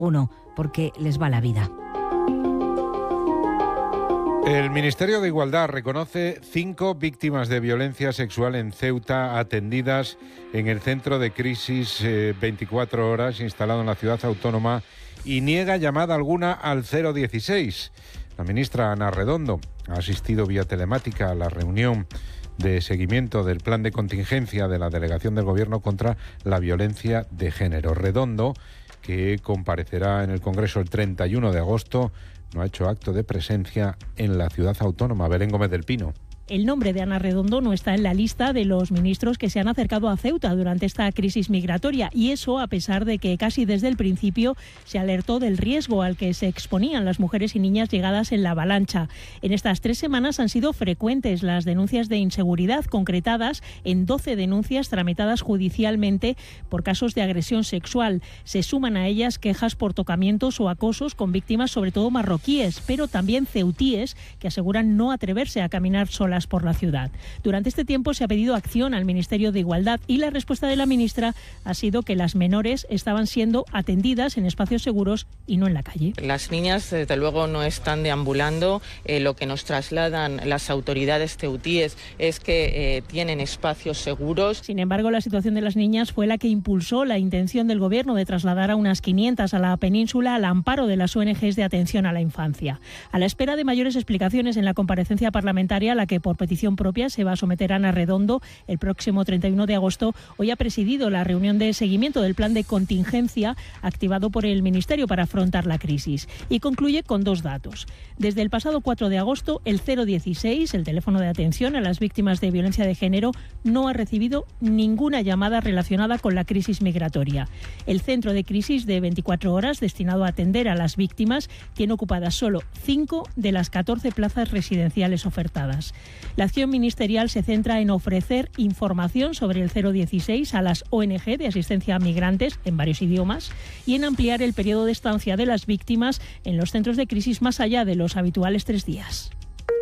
uno, porque les va la vida. El Ministerio de Igualdad reconoce 5 víctimas de violencia sexual en Ceuta atendidas en el centro de crisis 24 horas instalado en la ciudad autónoma y niega llamada alguna al 016. La ministra Ana Redondo ha asistido vía telemática a la reunión de seguimiento del plan de contingencia de la Delegación del Gobierno contra la Violencia de Género. Redondo, que comparecerá en el Congreso el 31 de agosto, no ha hecho acto de presencia en la ciudad autónoma. Belén Gómez del Pino. El nombre de Ana Redondo no está en la lista de los ministros que se han acercado a Ceuta durante esta crisis migratoria, y eso a pesar de que casi desde el principio se alertó del riesgo al que se exponían las mujeres y niñas llegadas en la avalancha. En estas 3 semanas han sido frecuentes las denuncias de inseguridad, concretadas en 12 denuncias tramitadas judicialmente por casos de agresión sexual. Se suman a ellas quejas por tocamientos o acosos con víctimas sobre todo marroquíes, pero también ceutíes que aseguran no atreverse a caminar solas por la ciudad. Durante este tiempo se ha pedido acción al Ministerio de Igualdad y la respuesta de la ministra ha sido que las menores estaban siendo atendidas en espacios seguros y no en la calle. Las niñas, desde luego, no están deambulando. Lo que nos trasladan las autoridades ceutíes es que tienen espacios seguros. Sin embargo, la situación de las niñas fue la que impulsó la intención del Gobierno de trasladar a unas 500 a la península al amparo de las ONGs de atención a la infancia. A la espera de mayores explicaciones en la comparecencia parlamentaria, la que por petición propia se va a someter Ana Redondo el próximo 31 de agosto, hoy ha presidido la reunión de seguimiento del plan de contingencia activado por el Ministerio para afrontar la crisis. Y concluye con 2 datos. Desde el pasado 4 de agosto, el 016, el teléfono de atención a las víctimas de violencia de género, no ha recibido ninguna llamada relacionada con la crisis migratoria. El centro de crisis de 24 horas, destinado a atender a las víctimas, tiene ocupadas solo 5 de las 14 plazas residenciales ofertadas. La acción ministerial se centra en ofrecer información sobre el 016 a las ONG de asistencia a migrantes en varios idiomas y en ampliar el periodo de estancia de las víctimas en los centros de crisis más allá de los habituales 3 días.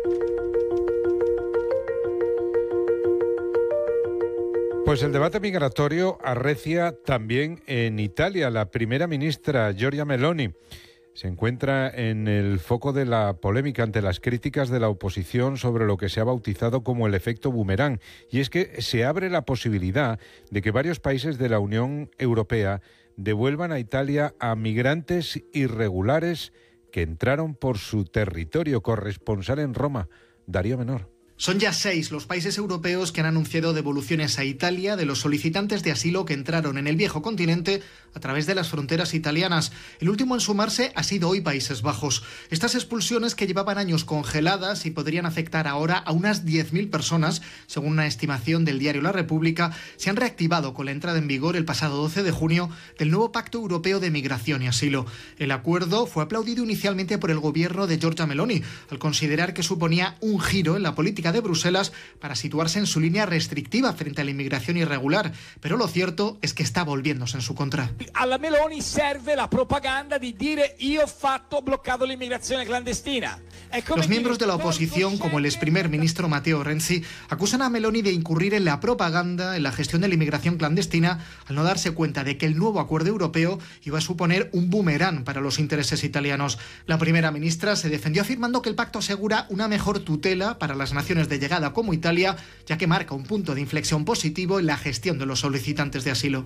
Pues el debate migratorio arrecia también en Italia. La primera ministra, Giorgia Meloni, se encuentra en el foco de la polémica ante las críticas de la oposición sobre lo que se ha bautizado como el efecto boomerang. Y es que se abre la posibilidad de que varios países de la Unión Europea devuelvan a Italia a migrantes irregulares que entraron por su territorio. Corresponsal en Roma, Darío Menor. Son ya 6 los países europeos que han anunciado devoluciones a Italia de los solicitantes de asilo que entraron en el viejo continente a través de las fronteras italianas. El último en sumarse ha sido hoy Países Bajos. Estas expulsiones, que llevaban años congeladas y podrían afectar ahora a unas 10.000 personas, según una estimación del diario La República, se han reactivado con la entrada en vigor el pasado 12 de junio del nuevo Pacto Europeo de Migración y Asilo. El acuerdo fue aplaudido inicialmente por el gobierno de Giorgia Meloni, al considerar que suponía un giro en la política de Bruselas para situarse en su línea restrictiva frente a la inmigración irregular, pero lo cierto es que está volviéndose en su contra. A la Meloni serve la propaganda di dire io ho bloccato l'immigrazione clandestina. Los miembros de la oposición, como el ex primer ministro Matteo Renzi, acusan a Meloni de incurrir en la propaganda en la gestión de la inmigración clandestina al no darse cuenta de que el nuevo acuerdo europeo iba a suponer un boomerang para los intereses italianos. La primera ministra se defendió afirmando que el pacto asegura una mejor tutela para las naciones de llegada como Italia, ya que marca un punto de inflexión positivo en la gestión de los solicitantes de asilo.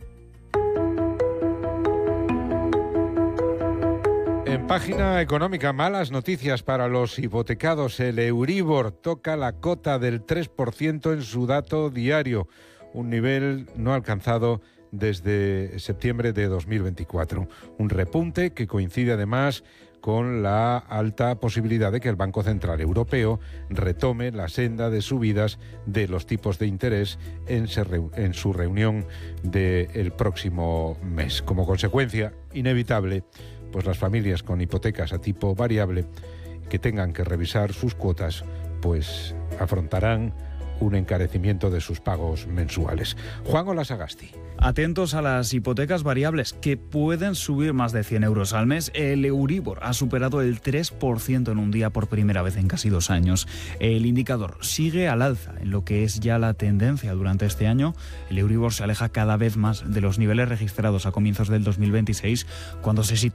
En página económica, malas noticias para los hipotecados. El Euribor toca la cota del 3% en su dato diario, un nivel no alcanzado desde septiembre de 2024. Un repunte que coincide además con la alta posibilidad de que el Banco Central Europeo retome la senda de subidas de los tipos de interés en su reunión del próximo mes. Como consecuencia inevitable, pues las familias con hipotecas a tipo variable que tengan que revisar sus cuotas, pues afrontarán un encarecimiento de sus pagos mensuales. Juan Olasagasti. Atentos a las hipotecas variables, que pueden subir más de 100 euros al mes. El Euribor ha superado el 3% en un día por primera vez en casi 2 años. El indicador sigue al alza en lo que es ya la tendencia durante este año. El Euribor se aleja cada vez más de los niveles registrados a comienzos del 2026, cuando se